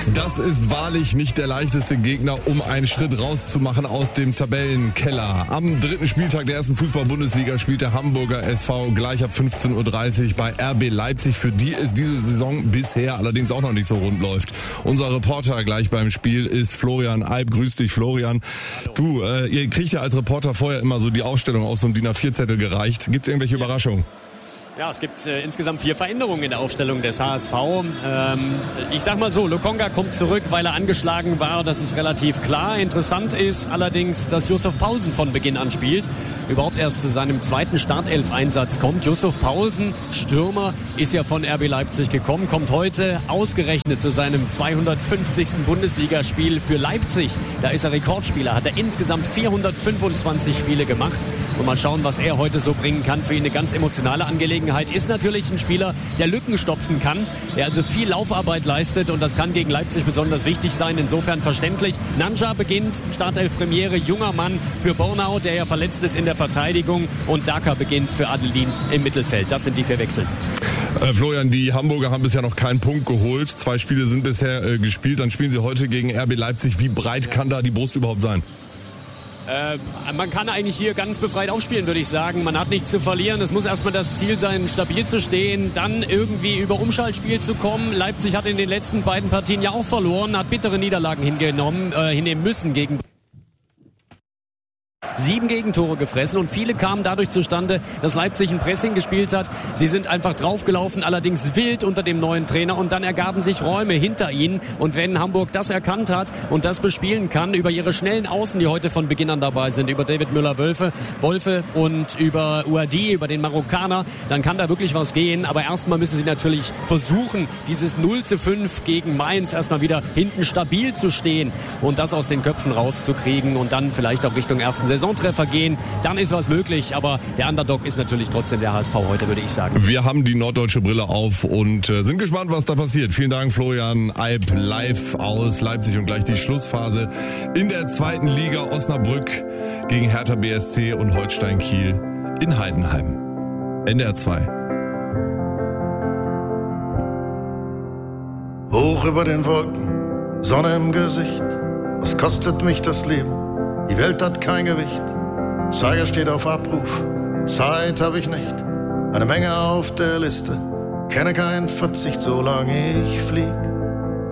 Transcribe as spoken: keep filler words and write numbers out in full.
Das ist wahrlich nicht der leichteste Gegner, um einen Schritt rauszumachen aus dem Tabellenkeller. Am dritten Spieltag der ersten Fußball-Bundesliga spielt der Hamburger S V gleich ab fünfzehn Uhr dreißig bei R B Leipzig, für die es diese Saison bisher allerdings auch noch nicht so rund läuft. Unser Reporter gleich beim Spiel ist Florian Alp. Grüß dich, Florian. Du, äh, ihr kriegt ja als Reporter vorher immer so die Aufstellung aus so einem D I N A vier Zettel gereicht. Gibt es irgendwelche Überraschungen? Ja, es gibt äh, insgesamt vier Veränderungen in der Aufstellung des H S V. Ähm, ich sag mal so, Lokonga kommt zurück, weil er angeschlagen war. Das ist relativ klar. Interessant ist allerdings, dass Yussuf Poulsen von Beginn an spielt. Überhaupt erst zu seinem zweiten Startelf-Einsatz kommt. Yussuf Poulsen, Stürmer, ist ja von R B Leipzig gekommen, kommt heute ausgerechnet zu seinem zweihundertfünfzigsten Bundesligaspiel für Leipzig. Da ist er Rekordspieler, hat er insgesamt vierhundertfünfundzwanzig Spiele gemacht. Und mal schauen, was er heute so bringen kann. Für ihn eine ganz emotionale Angelegenheit. Ist natürlich ein Spieler, der Lücken stopfen kann, der also viel Laufarbeit leistet, und das kann gegen Leipzig besonders wichtig sein. Insofern verständlich. Nanja beginnt, Startelf-Premiere, junger Mann für Bornau, der ja verletzt ist in der Verteidigung, und Daka beginnt für Adelin im Mittelfeld. Das sind die vier Wechsel. Äh, Florian, die Hamburger haben bisher noch keinen Punkt geholt. Zwei Spiele sind bisher äh, gespielt. Dann spielen sie heute gegen R B Leipzig. Wie breit kann da die Brust überhaupt sein? Äh, man kann eigentlich hier ganz befreit aufspielen, würde ich sagen. Man hat nichts zu verlieren. Es muss erstmal das Ziel sein, stabil zu stehen, dann irgendwie über Umschaltspiel zu kommen. Leipzig hat in den letzten beiden Partien ja auch verloren, hat bittere Niederlagen hingenommen, äh, hinnehmen müssen gegen Sieben Gegentore gefressen, und viele kamen dadurch zustande, dass Leipzig ein Pressing gespielt hat. Sie sind einfach draufgelaufen, allerdings wild unter dem neuen Trainer, und dann ergaben sich Räume hinter ihnen. Und wenn Hamburg das erkannt hat und das bespielen kann, über ihre schnellen Außen, die heute von Beginn an dabei sind, über David Müller-Wölfe Wolfe und über Ouadi, über den Marokkaner, dann kann da wirklich was gehen. Aber erstmal müssen sie natürlich versuchen, dieses null zu fünf gegen Mainz erstmal wieder hinten stabil zu stehen und das aus den Köpfen rauszukriegen und dann vielleicht auch Richtung ersten Saisontreffer gehen, dann ist was möglich, aber der Underdog ist natürlich trotzdem der H S V heute, würde ich sagen. Wir haben die norddeutsche Brille auf und äh, sind gespannt, was da passiert. Vielen Dank, Florian Alp, live aus Leipzig, und gleich die Schlussphase in der zweiten Liga. Osnabrück gegen Hertha B S C und Holstein Kiel in Heidenheim. N D R zwei. Hoch über den Wolken, Sonne im Gesicht, was kostet mich das Leben? Die Welt hat kein Gewicht, Zeiger steht auf Abruf, Zeit habe ich nicht, eine Menge auf der Liste, kenne keinen Verzicht, solange ich flieg.